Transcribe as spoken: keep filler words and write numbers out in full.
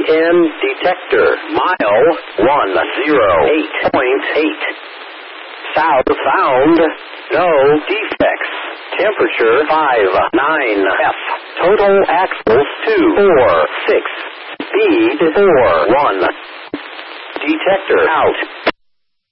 N detector. Mile one oh eight point eight. South found. No defects. Temperature five nine F. Total axles two four six. Speed four one. Detector out.